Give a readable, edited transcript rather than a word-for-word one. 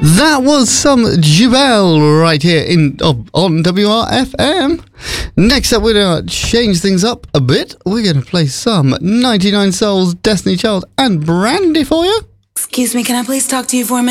That was some Jubel right here on WRFM. Next up, we're going to change things up a bit. We're going to play some 99 Souls, Destiny Child, and Brandy for you. Excuse me, can I please talk to you for a minute?